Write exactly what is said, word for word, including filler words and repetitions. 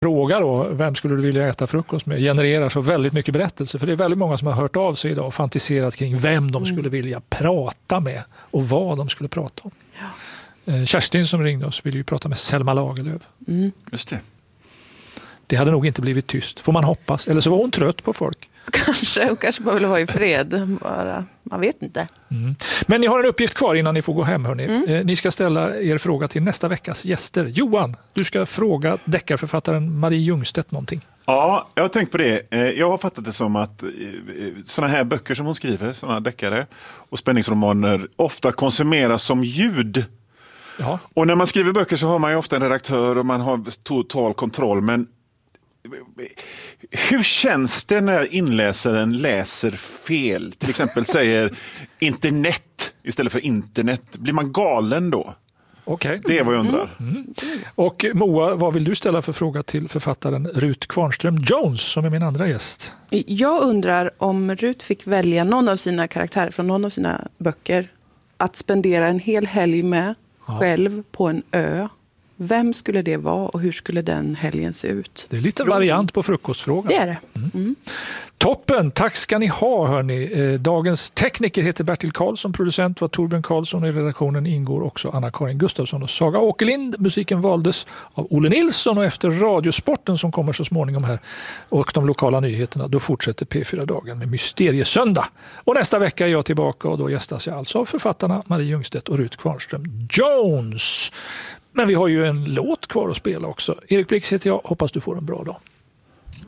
fråga då, vem skulle du vilja äta frukost med, genererar så väldigt mycket berättelser. För det är väldigt många som har hört av sig idag och fantiserat kring vem de skulle vilja prata med och vad de skulle prata om. Ja. Kerstin som ringde oss ville ju prata med Selma Lagerlöf. Mm. Just det. Det hade nog inte blivit tyst, får man hoppas. Eller så var hon trött på folk. Kanske, och kanske bara vill vara i fred. Bara. Man vet inte. Mm. Men ni har en uppgift kvar innan ni får gå hem, hörni. Mm. Eh, ni ska ställa er fråga till nästa veckas gäster. Johan, du ska fråga deckarförfattaren Marie Ljungstedt någonting. Ja, jag har tänkt på det. Jag har fattat det som att såna här böcker som hon skriver, såna deckare och spänningsromaner, ofta konsumeras som ljud. Ja. Och när man skriver böcker så har man ju ofta en redaktör och man har total kontroll, men hur känns det när inläsaren läser fel? Till exempel säger internet istället för internet. Blir man galen då? Okej. Det är vad jag undrar. Mm. Mm. Och Moa, vad vill du ställa för fråga till författaren Ruth Kvarnström Jones som är min andra gäst? Jag undrar om Ruth fick välja någon av sina karaktärer från någon av sina böcker att spendera en hel helg med ja. själv på en ö. Vem skulle det vara och hur skulle den helgen se ut? Det är lite variant på frukostfrågan. Det är det. Mm. Mm. Toppen, tack ska ni ha hörni. Dagens tekniker heter Bertil Karlsson, producent var Torbjörn Karlsson och i redaktionen ingår också Anna-Karin Gustafsson och Saga Åkerlind. Musiken valdes av Olle Nilsson och efter Radiosporten som kommer så småningom här och de lokala nyheterna då fortsätter P fyra-dagen med Mysteriesöndag. Och nästa vecka är jag tillbaka och då gästas jag alltså av författarna Marie Ljungstedt och Ruth Kvarnström Jones. Men vi har ju en låt kvar att spela också. Erik Blix heter jag, hoppas du får en bra dag.